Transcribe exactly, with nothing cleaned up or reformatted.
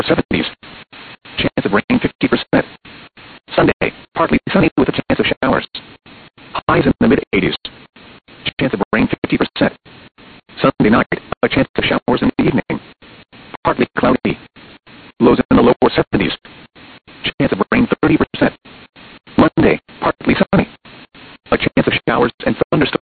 seventies. Chance of rain fifty percent. Sunday, partly sunny with a chance of showers. Highs in the mid-eighties. Chance of rain fifty percent. Sunday night, a chance of showers in the evening. Partly cloudy. Lows in the lower seventies. Chance of rain thirty percent. Monday, partly sunny. A chance of showers and thunderstorms.